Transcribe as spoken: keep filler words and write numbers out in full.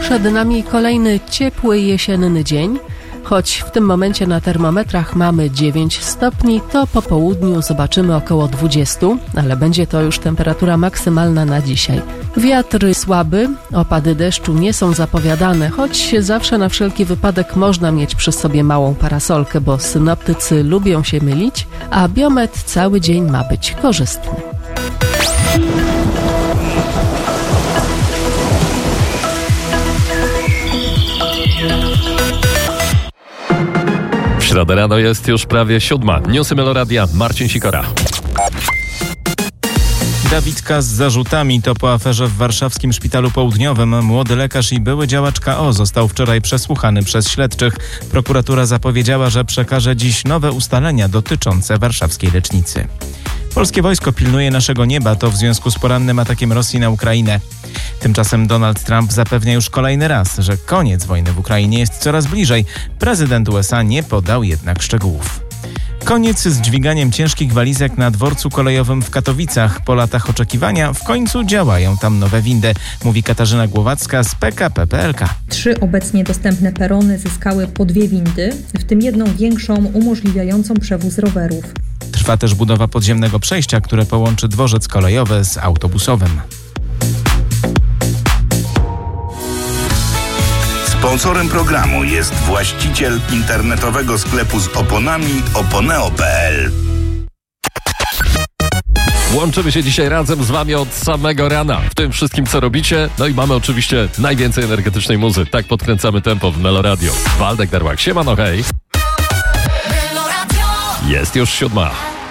Przed nami kolejny ciepły jesienny dzień. Choć w tym momencie na termometrach mamy dziewięć stopni, to po południu zobaczymy około dwadzieścia, ale będzie to już temperatura maksymalna na dzisiaj. Wiatr słaby, opady deszczu nie są zapowiadane, choć zawsze na wszelki wypadek można mieć przy sobie małą parasolkę, bo synoptycy lubią się mylić, a biometr cały dzień ma być korzystny. W środę rano jest już prawie siódma. Newsy Meloradia, Marcin Sikora. Dawidka z zarzutami to po aferze w warszawskim Szpitalu Południowym. Młody lekarz i były działacz K O został wczoraj przesłuchany przez śledczych. Prokuratura zapowiedziała, że przekaże dziś nowe ustalenia dotyczące warszawskiej lecznicy. Polskie wojsko pilnuje naszego nieba, to w związku z porannym atakiem Rosji na Ukrainę. Tymczasem Donald Trump zapewnia już kolejny raz, że koniec wojny w Ukrainie jest coraz bliżej. Prezydent U S A nie podał jednak szczegółów. Koniec z dźwiganiem ciężkich walizek na dworcu kolejowym w Katowicach. Po latach oczekiwania w końcu działają tam nowe windy, mówi Katarzyna Głowacka z P K P kropka P L K. Trzy obecnie dostępne perony zyskały po dwie windy, w tym jedną większą umożliwiającą przewóz rowerów. Trwa też budowa podziemnego przejścia, które połączy dworzec kolejowy z autobusowym. Sponsorem programu jest właściciel internetowego sklepu z oponami oponeo kropka p l. Łączymy się dzisiaj razem z wami od samego rana w tym wszystkim, co robicie. No i mamy oczywiście najwięcej energetycznej muzy. Tak podkręcamy tempo w Meloradio. Waldek Darłak, siemano, hej. Jest już siódma.